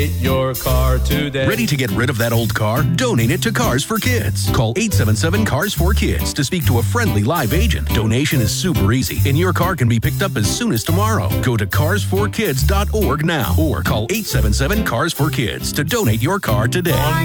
Your car today. Ready to get rid of that old car? Donate it to Cars for Kids. Call 877-CARS-4-KIDS to speak to a friendly live agent. Donation is super easy, and your car can be picked up as soon as tomorrow. Go to carsforkids.org now or call 877-CARS-4-KIDS to donate your car today.